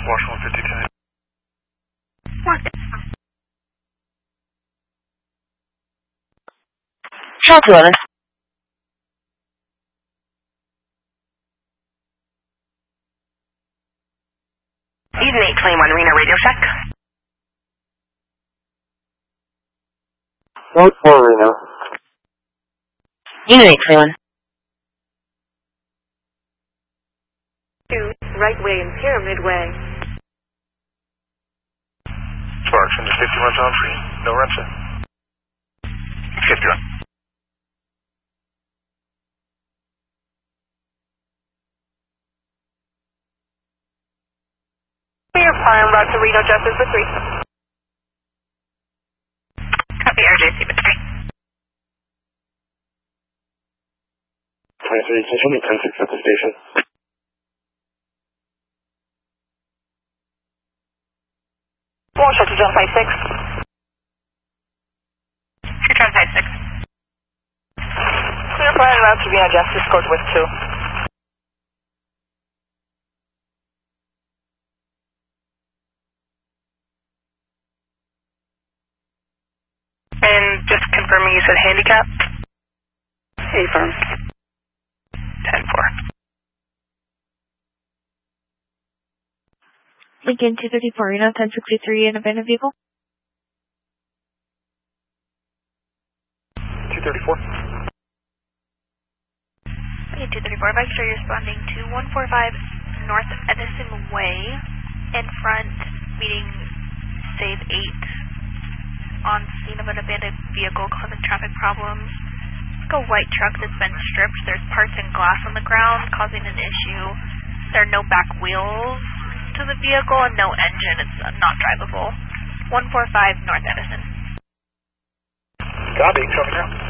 Washington 152. Shelter 11. Eden 821, Reno radio check. Note 4 Reno. Unit 821. 2, right way in Pyramid Way. Sparks, into 51's on free. No run, sir. 51. Clear prime route to Reno Justice for 3. Copy RJC for 3. 23, continue 10-6 at the station. One shot to John 56. Shoot John 56. Clear prime route to Reno Justice, code with 2. And just confirming you said handicap? Affirm. 10-4. Lincoln 234, Reno 1063 in abandoned vehicle. 234. Lincoln 234, bike show you're responding to 145 North Edison Way, in front, meeting Save 8, on scene of an abandoned vehicle causing traffic problems. It's like a white truck that's been stripped. There's parts and glass on the ground causing an issue. There are no back wheels to the vehicle and no engine. It's not drivable. 145 North Edison. Copy, coming out.